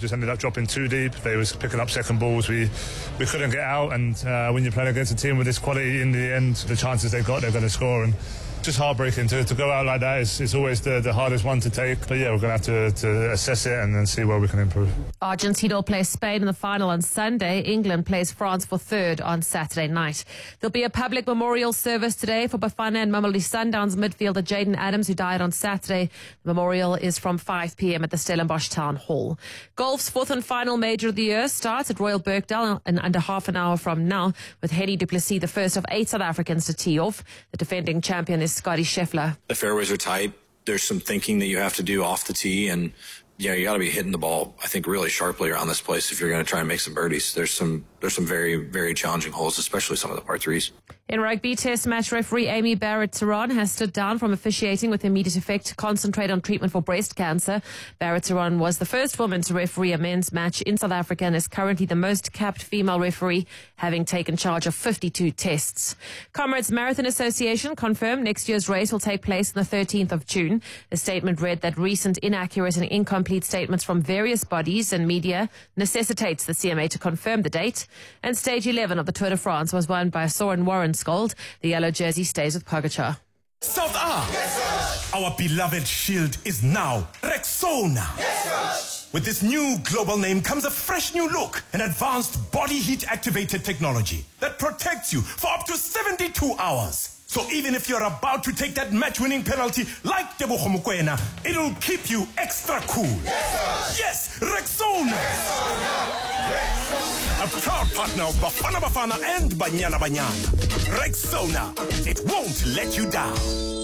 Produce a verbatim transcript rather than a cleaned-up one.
just ended up dropping too deep. They was picking up second balls. We we couldn't get out, and uh, when you're playing against a team with this quality, in the end, the chances they've got, they're going to score. And just heartbreaking to, to go out like that. It's, it's always the, the hardest one to take. But yeah, we're going to have to, to assess it and then see where we can improve. Argentina will play Spain in the final on Sunday. England plays France for third on Saturday night. There'll be a public memorial service today for Bafana and Mamelodi Sundowns midfielder Jaden Adams, who died on Saturday. The memorial is from five p.m. at the Stellenbosch Town Hall. Golf's fourth and final major of the year starts at Royal Birkdale in under half an hour from now, with Hennie du Plessis, the first of eight South Africans to tee off. The defending champion is Scotty Scheffler. The fairways are tight. There's some thinking that you have to do off the tee, and yeah, you got to be hitting the ball, I think, really sharply around this place if you're going to try and make some birdies. There's some there's some very, very challenging holes, especially some of the par threes. In rugby, Test match referee Amy Barrett-Turan has stood down from officiating with immediate effect to concentrate on treatment for breast cancer. Barrett-Turan was the first woman to referee a men's match in South Africa and is currently the most capped female referee, having taken charge of fifty-two tests. Comrades Marathon Association confirmed next year's race will take place on the thirteenth of June. A statement read that recent inaccurate and incomplete statements from various bodies and media necessitates the C M A to confirm the date. And stage eleven of the Tour de France was won by Soren Warrenskold. The yellow jersey stays with Pogacar. South A, yes, our beloved shield is now Rexona. Yes, with this new global name comes a fresh new look, an advanced body heat activated technology that protects you for up to seventy-two hours. So even if you're about to take that match-winning penalty like Tebogo Mokoena, it'll keep you extra cool. Yes, yes, Rexona. Rexona. A proud partner of Bafana Bafana and Banyana Banyana. Rexona. It won't let you down.